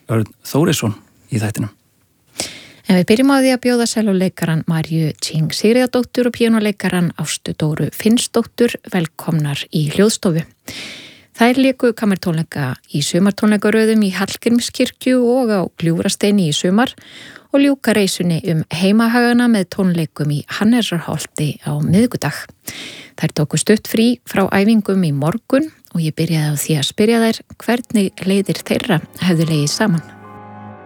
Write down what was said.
Örn Þórisson í þættinum. En við byrjum á því að bjóða seljuleikaran Marju Ching Sigríðardóttur og píanóleikaran Ástu Dóru Finnsdóttur velkomnar í hljóðstofu. Þær léku kammertónleika í sumartónleikaröðum í Hallgrímskirkju og á Gljúfrasteini í sumar og ljúka reisunni heimahagana með tónleikum í Hannesarholti á miðvikudag. Þær tóku stutt frí frá æfingum í morgun og ég byrjaði á því að spyrja þær hvernig leiðir þeirra hefðu legið saman.